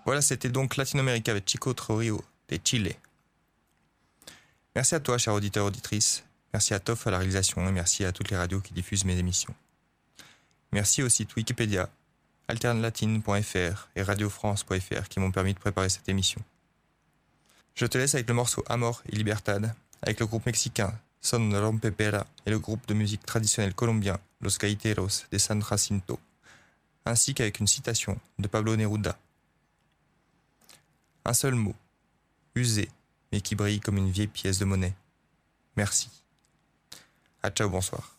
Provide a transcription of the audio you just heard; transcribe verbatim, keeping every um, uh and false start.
Voilà, c'était donc Latinoamérica avec Chico Trujillo de Chile. Merci à toi, cher auditeur, auditrice. Merci à Toff à la réalisation et merci à toutes les radios qui diffusent mes émissions. Merci au site Wikipédia, alternlatine point f r et radio france point f r qui m'ont permis de préparer cette émission. Je te laisse avec le morceau Amor y Libertad, avec le groupe mexicain Son Rompepera et le groupe de musique traditionnelle colombien Los Gaiteros de San Jacinto, ainsi qu'avec une citation de Pablo Neruda. Un seul mot, usé, mais qui brille comme une vieille pièce de monnaie. Merci. À ciao, bonsoir.